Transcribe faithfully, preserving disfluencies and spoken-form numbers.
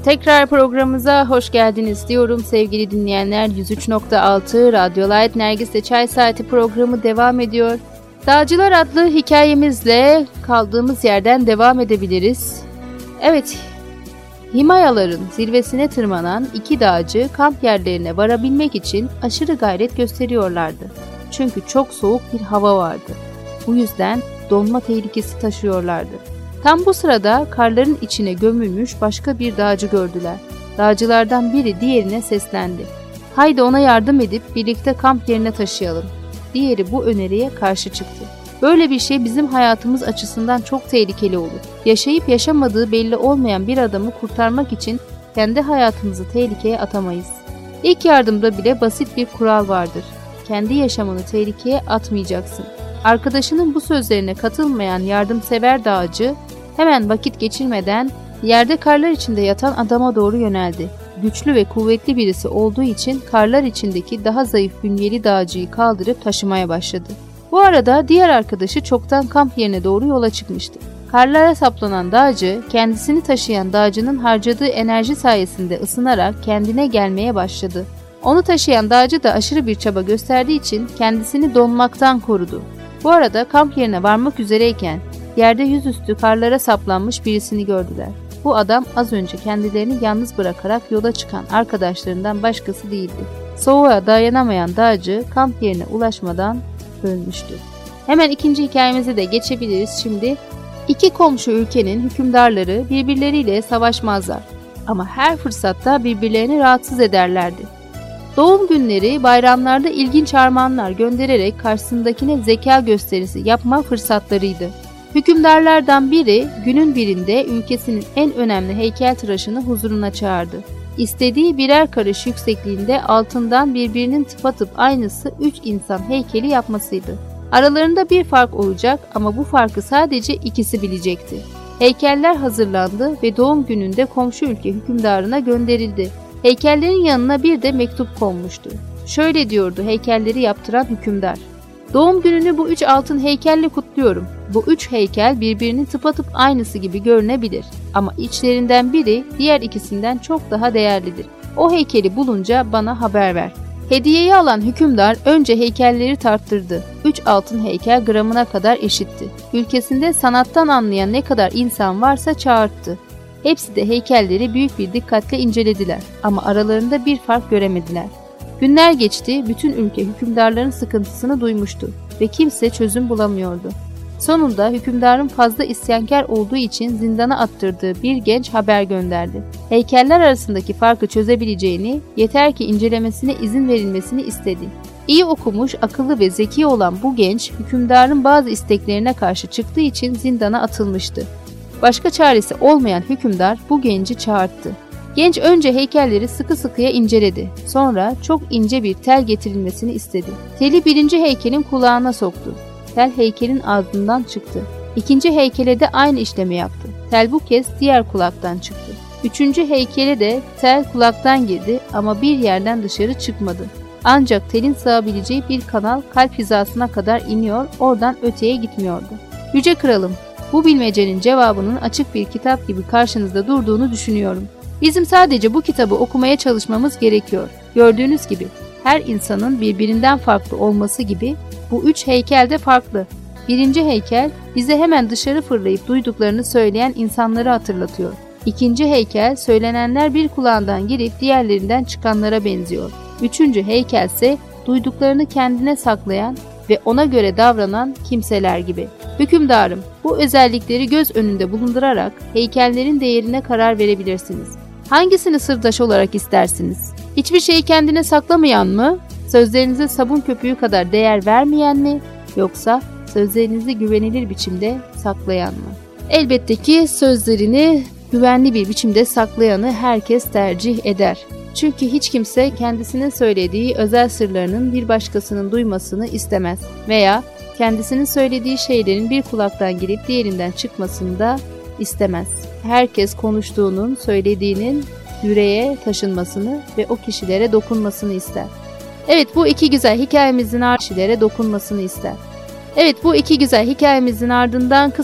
Tekrar programımıza hoş geldiniz diyorum sevgili dinleyenler. yüz üç nokta altı Radyo Light Nergis'te Çay Saati programı devam ediyor. Dağcılar adlı hikayemizle kaldığımız yerden devam edebiliriz. Evet, Himalayaların zirvesine tırmanan iki dağcı kamp yerlerine varabilmek için aşırı gayret gösteriyorlardı. Çünkü çok soğuk bir hava vardı. Bu yüzden donma tehlikesi taşıyorlardı. Tam bu sırada karların içine gömülmüş başka bir dağcı gördüler. Dağcılardan biri diğerine seslendi. "Haydi ona yardım edip birlikte kamp yerine taşıyalım." Diğeri bu öneriye karşı çıktı. "Böyle bir şey bizim hayatımız açısından çok tehlikeli olur. Yaşayıp yaşamadığı belli olmayan bir adamı kurtarmak için kendi hayatımızı tehlikeye atamayız. İlk yardımda bile basit bir kural vardır. Kendi yaşamını tehlikeye atmayacaksın." Arkadaşının bu sözlerine katılmayan yardımsever dağcı hemen vakit geçirmeden yerde karlar içinde yatan adama doğru yöneldi. Güçlü ve kuvvetli birisi olduğu için karlar içindeki daha zayıf bünyeli dağcıyı kaldırıp taşımaya başladı. Bu arada diğer arkadaşı çoktan kamp yerine doğru yola çıkmıştı. Karlara saplanan dağcı kendisini taşıyan dağcının harcadığı enerji sayesinde ısınarak kendine gelmeye başladı. Onu taşıyan dağcı da aşırı bir çaba gösterdiği için kendisini donmaktan korudu. Bu arada kamp yerine varmak üzereyken yerde yüzüstü karlara saplanmış birisini gördüler. Bu adam az önce kendilerini yalnız bırakarak yola çıkan arkadaşlarından başkası değildi. Soğuğa dayanamayan dağcı kamp yerine ulaşmadan ölmüştü. Hemen ikinci hikayemize de geçebiliriz şimdi. İki komşu ülkenin hükümdarları birbirleriyle savaşmazlar ama her fırsatta birbirlerini rahatsız ederlerdi. Doğum günleri, bayramlarda ilginç armağanlar göndererek karşısındakine zeka gösterisi yapma fırsatlarıydı. Hükümdarlardan biri günün birinde ülkesinin en önemli heykeltıraşını huzuruna çağırdı. İstediği birer karış yüksekliğinde altından birbirinin tıpatıp aynısı üç insan heykeli yapmasıydı. Aralarında bir fark olacak ama bu farkı sadece ikisi bilecekti. Heykeller hazırlandı ve doğum gününde komşu ülke hükümdarına gönderildi. Heykellerin yanına bir de mektup konmuştu. Şöyle diyordu heykelleri yaptıran hükümdar: "Doğum gününü bu üç altın heykelle kutluyorum. Bu üç heykel birbirinin tıpatıp aynısı gibi görünebilir. Ama içlerinden biri diğer ikisinden çok daha değerlidir. O heykeli bulunca bana haber ver." Hediyeyi alan hükümdar önce heykelleri tarttırdı. Üç altın heykel gramına kadar eşitti. Ülkesinde sanattan anlayan ne kadar insan varsa çağırttı. Hepsi de heykelleri büyük bir dikkatle incelediler ama aralarında bir fark göremediler. Günler geçti, bütün ülke hükümdarların sıkıntısını duymuştu ve kimse çözüm bulamıyordu. Sonunda hükümdarın fazla isyankar olduğu için zindana attırdığı bir genç haber gönderdi. Heykeller arasındaki farkı çözebileceğini, yeter ki incelemesine izin verilmesini istedi. İyi okumuş, akıllı ve zeki olan bu genç, hükümdarın bazı isteklerine karşı çıktığı için zindana atılmıştı. Başka çaresi olmayan hükümdar bu genci çağırttı. Genç önce heykelleri sıkı sıkıya inceledi. Sonra çok ince bir tel getirilmesini istedi. Teli birinci heykelin kulağına soktu. Tel heykelin ağzından çıktı. İkinci heykele de aynı işlemi yaptı. Tel bu kez diğer kulaktan çıktı. Üçüncü heykele de tel kulaktan girdi ama bir yerden dışarı çıkmadı. Ancak telin sığabileceği bir kanal kalp hizasına kadar iniyor, oradan öteye gitmiyordu. "Yüce kralım, bu bilmecenin cevabının açık bir kitap gibi karşınızda durduğunu düşünüyorum. Bizim sadece bu kitabı okumaya çalışmamız gerekiyor. Gördüğünüz gibi her insanın birbirinden farklı olması gibi bu üç heykel de farklı. Birinci heykel bize hemen dışarı fırlayıp duyduklarını söyleyen insanları hatırlatıyor. İkinci heykel söylenenler bir kulağından girip diğerlerinden çıkanlara benziyor. Üçüncü heykel ise duyduklarını kendine saklayan ve ona göre davranan kimseler gibi. Hükümdarım, bu özellikleri göz önünde bulundurarak heykellerin değerine karar verebilirsiniz. Hangisini sırdaş olarak istersiniz? Hiçbir şeyi kendine saklamayan mı? Sözlerinize sabun köpüğü kadar değer vermeyen mi? Yoksa sözlerinizi güvenilir biçimde saklayan mı? Elbette ki sözlerini güvenli bir biçimde saklayanı herkes tercih eder. Çünkü hiç kimse kendisinin söylediği özel sırlarının bir başkasının duymasını istemez veya kendisinin söylediği şeylerin bir kulaktan girip diğerinden çıkmasını da istemez. Herkes konuştuğunun, söylediğinin yüreğe taşınmasını ve o kişilere dokunmasını ister. Evet, bu iki güzel hikayemizin kişilere dokunmasını ister. Evet, bu iki güzel hikayemizin ardından kısa